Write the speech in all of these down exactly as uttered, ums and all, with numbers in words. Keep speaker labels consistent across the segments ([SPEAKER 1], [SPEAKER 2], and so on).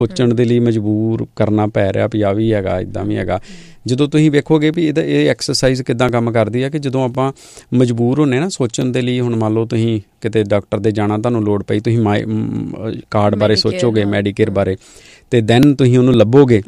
[SPEAKER 1] ਸੋਚਣ ਦੇ ਲਈ ਮਜਬੂਰ ਕਰਨਾ ਪੈ ਰਿਹਾ ਵੀ ਆਹ ਵੀ ਹੈਗਾ, ਇੱਦਾਂ ਵੀ ਹੈਗਾ। ਜਦੋਂ ਤੁਸੀਂ ਵੇਖੋਗੇ ਵੀ ਇਹਦਾ ਇਹ ਐਕਸਰਸਾਈਜ਼ ਕਿੱਦਾਂ ਕੰਮ ਕਰਦੀ ਹੈ ਕਿ ਜਦੋਂ ਆਪਾਂ ਮਜਬੂਰ ਹੁੰਦੇ ਨਾ ਸੋਚਣ ਦੇ ਲਈ, ਹੁਣ ਮੰਨ ਲਓ ਤੁਸੀਂ ਕਿਤੇ ਡਾਕਟਰ ਦੇ ਜਾਣਾ, ਤੁਹਾਨੂੰ ਲੋੜ ਪਈ, ਤੁਸੀਂ ਮਾਈ ਕਾਰਡ ਬਾਰੇ ਸੋਚੋਗੇ, ਮੈਡੀਕੇਅਰ ਬਾਰੇ, ਅਤੇ ਦੈਨ ਤੁਸੀਂ ਉਹਨੂੰ ਲੱਭੋਗੇ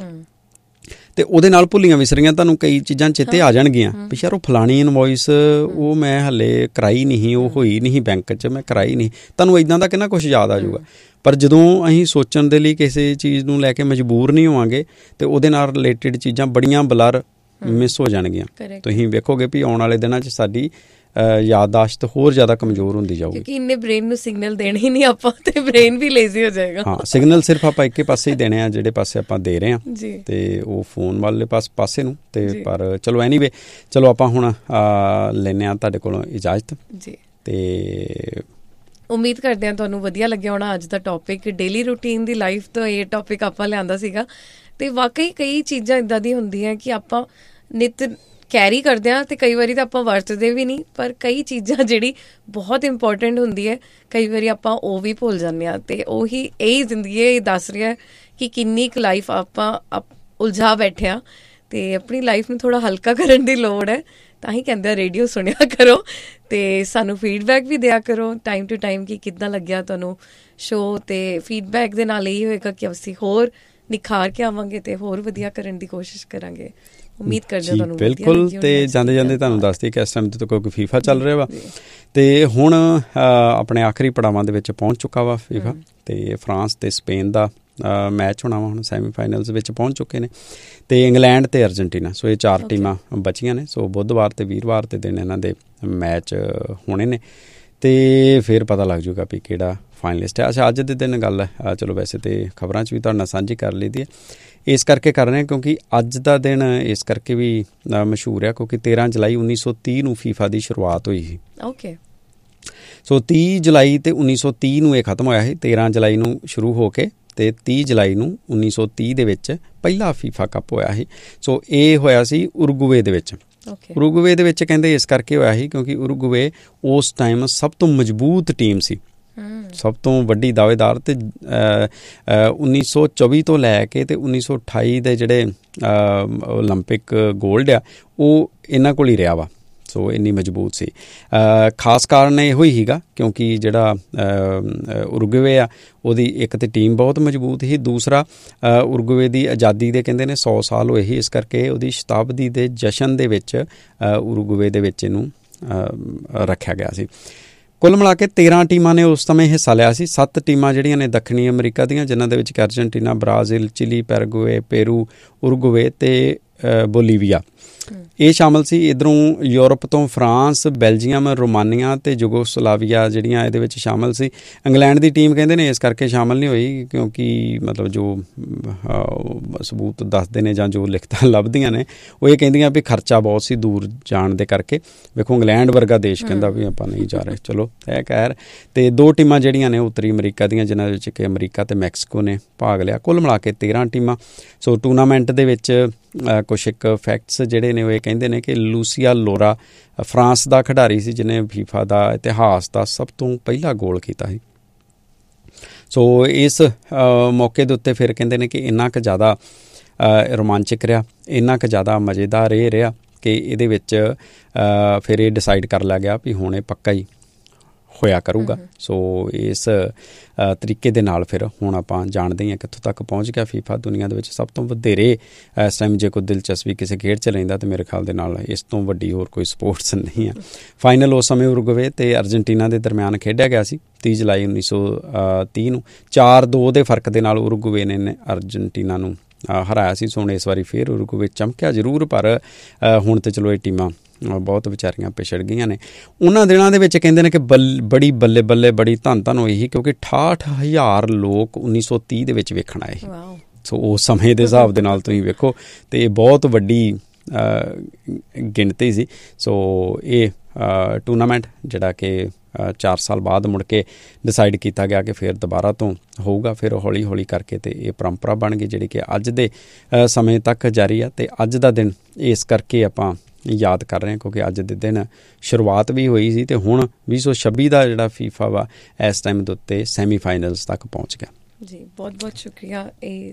[SPEAKER 1] ਅਤੇ ਉਹਦੇ ਨਾਲ ਭੁੱਲੀਆਂ ਵਿਸਰੀਆਂ ਤੁਹਾਨੂੰ ਕਈ ਚੀਜ਼ਾਂ ਚੇਤੇ ਆ ਜਾਣਗੀਆਂ ਵੀ ਯਾਰ ਉਹ ਫਲਾਣੀ ਇਨਵੋਇਸ ਉਹ ਮੈਂ ਹਾਲੇ ਕਰਾਈ ਨਹੀਂ, ਉਹ ਹੋਈ ਨਹੀਂ ਬੈਂਕ 'ਚ, ਮੈਂ ਕਰਾਈ ਨਹੀਂ। ਤੁਹਾਨੂੰ ਇੱਦਾਂ ਦਾ ਕਿੰਨਾ ਕੁਛ ਯਾਦ ਆ ਜਾਊਗਾ। ਪਰ ਜਦੋਂ ਅਸੀਂ ਸੋਚਣ ਦੇ ਲਈ ਕਿਸੇ ਚੀਜ਼ ਨੂੰ ਲੈ ਕੇ ਮਜਬੂਰ ਨਹੀਂ ਹੋਵਾਂਗੇ ਅਤੇ ਉਹਦੇ ਨਾਲ ਰਿਲੇਟਿਡ ਚੀਜ਼ਾਂ ਬੜੀਆਂ ਬਲਰ ਮਿਸ ਹੋ ਜਾਣਗੀਆਂ। ਤੁਸੀਂ ਵੇਖੋਗੇ ਵੀ ਆਉਣ ਵਾਲੇ ਦਿਨਾਂ 'ਚ ਸਾਡੀ ਯਾਦਦਾਸ਼ਤ ਹੋਰ ਜ਼ਿਆਦਾ ਕਮਜ਼ੋਰ ਹੁੰਦੀ ਜਾਊਗੀ, ਕਿਉਂਕਿ
[SPEAKER 2] ਇੰਨੇ ਬ੍ਰੇਨ ਨੂੰ ਸਿਗਨਲ ਦੇਣੇ ਹੀ ਨਹੀਂ ਆਪਾਂ, ਤੇ ਬ੍ਰੇਨ ਵੀ ਲੇਜ਼ੀ ਹੋ ਜਾਏਗਾ।
[SPEAKER 1] ਹਾਂ, ਸਿਗਨਲ ਸਿਰਫ ਆਪਾਂ ਇੱਕ ਪਾਸੇ ਹੀ ਦੇਣੇ ਆ, ਜਿਹੜੇ ਪਾਸੇ ਆਪਾਂ ਦੇ ਰਹੇ ਹਾਂ, ਅਤੇ ਉਹ ਫੋਨ ਵਾਲੇ ਪਾਸ ਪਾਸੇ ਨੂੰ। ਅਤੇ ਪਰ ਚਲੋ ਐਨੀਵੇ, ਚਲੋ ਆਪਾਂ ਹੁਣ ਲੈਂਦੇ ਹਾਂ ਤੁਹਾਡੇ ਕੋਲੋਂ ਇਜਾਜ਼ਤ ਜੀ। ਅਤੇ
[SPEAKER 2] ਉਮੀਦ ਕਰਦੇ ਹਾਂ ਤੁਹਾਨੂੰ ਵਧੀਆ ਲੱਗਿਆ ਹੋਣਾ ਅੱਜ ਦਾ ਟੋਪਿਕ। ਡੇਲੀ ਰੂਟੀਨ ਦੀ ਲਾਈਫ ਤੋਂ ਇਹ ਟੋਪਿਕ ਆਪਾਂ ਲਿਆਂਦਾ ਸੀਗਾ, ਅਤੇ ਵਾਕਈ ਕਈ ਚੀਜ਼ਾਂ ਇੱਦਾਂ ਦੀਆਂ ਹੁੰਦੀਆਂ ਕਿ ਆਪਾਂ ਨਿੱਤ ਕੈਰੀ ਕਰਦੇ ਹਾਂ ਅਤੇ ਕਈ ਵਾਰੀ ਤਾਂ ਆਪਾਂ ਵਰਤਦੇ ਵੀ ਨਹੀਂ, ਪਰ ਕਈ ਚੀਜ਼ਾਂ ਜਿਹੜੀ ਬਹੁਤ ਇੰਪੋਰਟੈਂਟ ਹੁੰਦੀ ਹੈ ਕਈ ਵਾਰੀ ਆਪਾਂ ਉਹ ਵੀ ਭੁੱਲ ਜਾਂਦੇ ਹਾਂ। ਅਤੇ ਉਹੀ ਇਹੀ ਜ਼ਿੰਦਗੀ ਇਹ ਦੱਸ ਰਿਹਾ ਕਿ ਕਿੰਨੀ ਕੁ ਲਾਈਫ ਆਪਾਂ ਉਲਝਾ ਬੈਠੇ ਹਾਂ, ਅਤੇ ਆਪਣੀ ਲਾਈਫ ਨੂੰ ਥੋੜ੍ਹਾ ਹਲਕਾ ਕਰਨ ਦੀ ਲੋੜ ਹੈ। ਤਾਂ ਹੀ ਕਹਿੰਦੇ ਆ ਰੇਡੀਓ ਸੁਣਿਆ ਕਰੋ ਅਤੇ ਸਾਨੂੰ ਫੀਡਬੈਕ ਵੀ ਦਿਆ ਕਰੋ ਟਾਈਮ ਟੂ ਟਾਈਮ ਕਿ ਕਿੱਦਾਂ ਲੱਗਿਆ ਤੁਹਾਨੂੰ ਸ਼ੋਅ। ਅਤੇ ਫੀਡਬੈਕ ਦੇ ਨਾਲ ਇਹੀ ਹੋਏਗਾ ਕਿ ਅਸੀਂ ਹੋਰ ਨਿਖਾਰ ਕੇ ਆਵਾਂਗੇ ਅਤੇ ਹੋਰ ਵਧੀਆ ਕਰਨ ਦੀ ਕੋਸ਼ਿਸ਼ ਕਰਾਂਗੇ। ਉਮੀਦ ਕਰਦੇ ਹਾਂ ਤੁਹਾਨੂੰ
[SPEAKER 1] ਬਿਲਕੁਲ। ਅਤੇ ਜਾਂਦੇ ਜਾਂਦੇ ਤੁਹਾਨੂੰ ਦੱਸਦੀ ਕਿ ਇਸ ਟਾਈਮ ਤੇ ਕੋਈ ਫੀਫਾ ਚੱਲ ਰਿਹਾ ਵਾ, ਅਤੇ ਹੁਣ ਆਪਣੇ ਆਖਰੀ ਪੜਾਵਾਂ ਦੇ ਵਿੱਚ ਪਹੁੰਚ ਚੁੱਕਾ ਵਾ ਫੀਫਾ, ਅਤੇ ਫਰਾਂਸ ਅਤੇ ਸਪੇਨ ਦਾ ਮੈਚ ਹੋਣਾ ਵਾ, ਹੁਣ ਸੈਮੀਫਾਈਨਲਸ ਵਿੱਚ ਪਹੁੰਚ ਚੁੱਕੇ ਨੇ, ਅਤੇ ਇੰਗਲੈਂਡ ਅਤੇ ਅਰਜਨਟੀਨਾ। ਸੋ ਇਹ ਚਾਰ ਟੀਮਾਂ ਬਚੀਆਂ ਨੇ। ਸੋ ਬੁੱਧਵਾਰ ਅਤੇ ਵੀਰਵਾਰ ਦੇ ਦਿਨ ਇਹਨਾਂ ਦੇ ਮੈਚ ਹੋਣੇ ਨੇ, ਅਤੇ ਫਿਰ ਪਤਾ ਲੱਗ ਜੂਗਾ ਵੀ ਕਿਹੜਾ ਫਾਈਨਲਿਸਟ ਹੈ। ਅੱਛਾ, ਅੱਜ ਦੇ ਦਿਨ ਗੱਲ ਹੈ, ਚਲੋ ਵੈਸੇ ਤਾਂ ਖਬਰਾਂ 'ਚ ਵੀ ਤੁਹਾਡੇ ਨਾਲ ਸਾਂਝੀ ਕਰ ਲਈ ਦੀ ਹੈ, ਇਸ ਕਰਕੇ ਕਰ ਰਹੇ ਹਾਂ ਕਿਉਂਕਿ ਅੱਜ ਦਾ ਦਿਨ ਇਸ ਕਰਕੇ ਵੀ ਮਸ਼ਹੂਰ ਹੈ ਕਿਉਂਕਿ ਤੇਰ੍ਹਾਂ ਜੁਲਾਈ ਉੱਨੀ ਸੌ ਤੀਹ ਨੂੰ ਫੀਫਾ ਦੀ ਸ਼ੁਰੂਆਤ ਹੋਈ ਸੀ।
[SPEAKER 2] ਓਕੇ।
[SPEAKER 1] ਸੋ ਤੀਹ ਜੁਲਾਈ ਅਤੇ ਉੱਨੀ ਸੌ ਤੀਹ ਨੂੰ ਇਹ ਖ਼ਤਮ ਹੋਇਆ ਸੀ। ਤੇਰ੍ਹਾਂ ਜੁਲਾਈ ਨੂੰ ਸ਼ੁਰੂ ਹੋ ਕੇ ਅਤੇ ਤੀਹ ਜੁਲਾਈ ਨੂੰ ਉੱਨੀ ਸੌ ਤੀਹ ਦੇ ਵਿੱਚ ਪਹਿਲਾ ਫੀਫਾ ਕੱਪ ਹੋਇਆ ਸੀ। ਸੋ ਇਹ ਹੋਇਆ ਸੀ ਉਰੂਗਵੇ ਦੇ ਵਿੱਚ। ਉਰੂਗਵੇ ਦੇ ਵਿੱਚ ਕਹਿੰਦੇ ਇਸ ਕਰਕੇ ਹੋਇਆ ਸੀ ਕਿਉਂਕਿ ਉਰੂਗਵੇ ਉਸ ਟਾਈਮ ਸਭ ਤੋਂ ਮਜ਼ਬੂਤ ਟੀਮ ਸੀ, ਸਭ ਤੋਂ ਵੱਡੀ ਦਾਅਵੇਦਾਰ। ਅਤੇ ਉੱਨੀ ਸੌ ਚੌਵੀ ਤੋਂ ਲੈ ਕੇ ਅਤੇ ਉੱਨੀ ਸੌ ਅਠਾਈ ਦੇ ਜਿਹੜੇ ਓਲੰਪਿਕ ਗੋਲਡ ਆ ਉਹ ਇਹਨਾਂ ਕੋਲ ਹੀ ਰਿਹਾ ਵਾ। ਸੋ ਇੰਨੀ ਮਜ਼ਬੂਤ ਸੀ। ਖਾਸ ਕਾਰਨ ਇਹੋ ਹੀ ਸੀਗਾ ਕਿਉਂਕਿ ਜਿਹੜਾ ਉਰੂਗਵੇ ਆ ਉਹਦੀ ਇੱਕ ਤਾਂ ਟੀਮ ਬਹੁਤ ਮਜ਼ਬੂਤ ਸੀ, ਦੂਸਰਾ ਉਰੂਗਵੇ ਦੀ ਆਜ਼ਾਦੀ ਦੇ ਕਹਿੰਦੇ ਨੇ ਸੌ ਸਾਲ ਹੋਏ ਸੀ, ਇਸ ਕਰਕੇ ਉਹਦੀ ਸ਼ਤਾਬਦੀ ਦੇ ਜਸ਼ਨ ਦੇ ਵਿੱਚ ਉਰੂਗਵੇ ਦੇ ਵਿੱਚ ਇਹਨੂੰ ਰੱਖਿਆ ਗਿਆ ਸੀ। ਕੁੱਲ ਮਿਲਾ ਕੇ ਤੇਰ੍ਹਾਂ ਟੀਮਾਂ ਨੇ ਉਸ ਸਮੇਂ ਹਿੱਸਾ ਲਿਆ ਸੀ। ਸੱਤ ਟੀਮਾਂ ਜਿਹੜੀਆਂ ਨੇ ਦੱਖਣੀ ਅਮਰੀਕਾ ਦੀਆਂ, ਜਿਨ੍ਹਾਂ ਦੇ ਵਿੱਚ Argentina, Brazil, chilli, Paraguay, Peru, Uruguay ਅਤੇ ਬੋਲੀਵੀਆ ਇਹ ਸ਼ਾਮਲ ਸੀ। ਇੱਧਰੋਂ ਯੂਰਪ ਤੋਂ ਫਰਾਂਸ, ਬੈਲਜੀਅਮ, ਰੋਮਾਨੀਆ ਅਤੇ ਯੂਗੋਸਲਾਵੀਆ ਜਿਹੜੀਆਂ ਇਹਦੇ ਵਿੱਚ ਸ਼ਾਮਲ ਸੀ। ਇੰਗਲੈਂਡ ਦੀ ਟੀਮ ਕਹਿੰਦੇ ਨੇ ਇਸ ਕਰਕੇ ਸ਼ਾਮਲ ਨਹੀਂ ਹੋਈ ਕਿਉਂਕਿ ਮਤਲਬ ਜੋ ਸਬੂਤ ਦੱਸਦੇ ਨੇ ਜਾਂ ਜੋ ਲਿਖਤਾਂ ਲੱਭਦੀਆਂ ਨੇ ਉਹ ਇਹ ਕਹਿੰਦੀਆਂ ਵੀ ਖਰਚਾ ਬਹੁਤ ਸੀ ਦੂਰ ਜਾਣ ਦੇ ਕਰਕੇ। ਵੇਖੋ ਇੰਗਲੈਂਡ ਵਰਗਾ ਦੇਸ਼ ਕਹਿੰਦਾ ਵੀ ਆਪਾਂ ਨਹੀਂ ਜਾ ਰਹੇ, ਚਲੋ ਇਹ ਖੈਰ। ਅਤੇ ਦੋ ਟੀਮਾਂ ਜਿਹੜੀਆਂ ਨੇ ਉੱਤਰੀ ਅਮਰੀਕਾ ਦੀਆਂ, ਜਿਨ੍ਹਾਂ ਵਿੱਚ ਕਿ ਅਮਰੀਕਾ ਅਤੇ ਮੈਕਸੀਕੋ ਨੇ ਭਾਗ ਲਿਆ। ਕੁੱਲ ਮਿਲਾ ਕੇ ਤੇਰ੍ਹਾਂ ਟੀਮਾਂ। ਸੋ ਟੂਰਨਾਮੈਂਟ ਦੇ ਵਿੱਚ ਕੁਛ ਇੱਕ ਫੈਕਟਸ ਜਿਹੜੇ ਨੇ ਉਹ ਇਹ ਕਹਿੰਦੇ ਨੇ ਕਿ ਲੂਸੀਆ ਲੋਰਾ ਫਰਾਂਸ ਦਾ ਖਿਡਾਰੀ ਸੀ ਜਿਹਨੇ ਫੀਫਾ ਦਾ ਇਤਿਹਾਸ ਦਾ ਸਭ ਤੋਂ ਪਹਿਲਾ ਗੋਲ ਕੀਤਾ ਸੀ। ਸੋ ਇਸ ਮੌਕੇ ਦੇ ਉੱਤੇ ਫਿਰ ਕਹਿੰਦੇ ਨੇ ਕਿ ਇੰਨਾ ਕੁ ਜ਼ਿਆਦਾ ਰੋਮਾਂਚਕ ਰਿਹਾ, ਇੰਨਾ ਕੁ ਜ਼ਿਆਦਾ ਮਜ਼ੇਦਾਰ ਇਹ ਰਿਹਾ ਕਿ ਇਹਦੇ ਵਿੱਚ ਫਿਰ ਇਹ ਡਿਸਾਈਡ ਕਰ ਲਿਆ ਗਿਆ ਵੀ ਹੁਣ ਇਹ ਪੱਕਾ ਹੀ ਹੋਇਆ ਕਰੂਗਾ। ਸੋ ਇਸ ਤਰੀਕੇ ਦੇ ਨਾਲ ਫਿਰ ਹੁਣ ਆਪਾਂ ਜਾਣਦੇ ਹਾਂ ਕਿੱਥੋਂ ਤੱਕ ਪਹੁੰਚ ਗਿਆ ਫੀਫਾ। ਦੁਨੀਆ ਦੇ ਵਿੱਚ ਸਭ ਤੋਂ ਵਧੇਰੇ ਇਸ ਟਾਈਮ ਜੇ ਕੋਈ ਦਿਲਚਸਪੀ ਕਿਸੇ ਖੇਡ 'ਚ ਲੈਂਦਾ ਤਾਂ ਮੇਰੇ ਖਿਆਲ ਦੇ ਨਾਲ ਇਸ ਤੋਂ ਵੱਡੀ ਹੋਰ ਕੋਈ ਸਪੋਰਟਸ ਨਹੀਂ ਆ। ਫਾਈਨਲ ਉਸ ਸਮੇਂ ਉਰੂਗਵੇ ਅਤੇ ਅਰਜਨਟੀਨਾ ਦੇ ਦਰਮਿਆਨ ਖੇਡਿਆ ਗਿਆ ਸੀ ਤੀਹ ਜੁਲਾਈ ਉੱਨੀ ਸੌ ਤੀਹ ਨੂੰ। ਚਾਰ ਦੋ ਦੇ ਫਰਕ ਦੇ ਨਾਲ ਉਰੂਗਵੇ ਨੇ ਅਰਜਨਟੀਨਾ ਨੂੰ ਹਰਾਇਆ ਸੀ। ਸੋ ਹੁਣ ਇਸ ਵਾਰੀ ਫਿਰ ਉਰੂਗਵੇ ਚਮਕਿਆ ਜ਼ਰੂਰ, ਪਰ ਹੁਣ ਤਾਂ ਚਲੋ ਇਹ ਟੀਮਾਂ ਬਹੁਤ ਵਿਚਾਰੀਆਂ ਪਿਛੜ ਗਈਆਂ ਨੇ। ਉਹਨਾਂ ਦਿਨਾਂ ਦੇ ਵਿੱਚ ਕਹਿੰਦੇ ਨੇ ਕਿ ਬੱਲ ਬੜੀ ਬੱਲੇ ਬੱਲੇ ਬੜੀ ਧੰਨ ਧੰਨ ਹੋਈ ਸੀ ਕਿਉਂਕਿ ਅਠਾਹਠ ਹਜ਼ਾਰ ਲੋਕ ਉੱਨੀ ਸੌ ਤੀਹ ਦੇ ਵਿੱਚ ਵੇਖਣ ਆਏ ਸੀ। ਸੋ ਉਸ ਸਮੇਂ ਦੇ ਹਿਸਾਬ ਦੇ ਨਾਲ ਤੁਸੀਂ ਵੇਖੋ ਅਤੇ ਬਹੁਤ ਵੱਡੀ ਗਿਣਤੀ ਸੀ। ਸੋ ਇਹ ਟੂਰਨਾਮੈਂਟ ਜਿਹੜਾ ਕਿ ਚਾਰ ਸਾਲ ਬਾਅਦ ਮੁੜ ਕੇ ਡਿਸਾਈਡ ਕੀਤਾ ਗਿਆ ਕਿ ਫਿਰ ਦੁਬਾਰਾ ਤੋਂ ਹੋਊਗਾ। ਫਿਰ ਹੌਲੀ ਹੌਲੀ ਕਰਕੇ ਅਤੇ ਇਹ ਪਰੰਪਰਾ ਬਣ ਗਈ ਜਿਹੜੀ ਕਿ ਅੱਜ ਦੇ ਸਮੇਂ ਤੱਕ ਜਾਰੀ ਆ। ਅਤੇ ਅੱਜ ਦਾ ਦਿਨ ਇਸ ਕਰਕੇ ਆਪਾਂ ਯਾਦ ਕਰ ਰਹੇ ਹਾਂ ਕਿਉਂਕਿ ਅੱਜ ਦੇ ਦਿਨ ਸ਼ੁਰੂਆਤ ਵੀ ਹੋਈ ਸੀ ਅਤੇ ਹੁਣ ਵੀਹ ਸੌ ਛੱਬੀ ਦਾ ਜਿਹੜਾ ਫੀਫਾ ਵਾ ਇਸ ਟਾਈਮ ਦੇ ਉੱਤੇ ਸੈਮੀਫਾਈਨਲਸ ਤੱਕ ਪਹੁੰਚ ਗਿਆ।
[SPEAKER 2] ਜੀ ਬਹੁਤ ਬਹੁਤ ਸ਼ੁਕਰੀਆ ਇਹ